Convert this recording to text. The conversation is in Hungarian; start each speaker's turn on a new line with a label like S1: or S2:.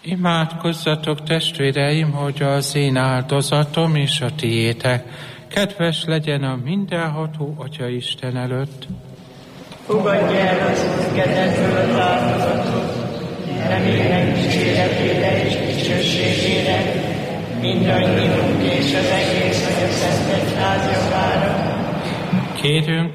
S1: Imádkozzatok, testvéreim, hogy az én áldozatom és a tiétek kedves legyen a mindenható Atya Isten előtt.
S2: Fogadj el az Úr kezedből az áldozatot, remélem kíséretére és dicsőségére, mindannyiunk és az egész Atya Szent Egyház javára.
S1: Kérünk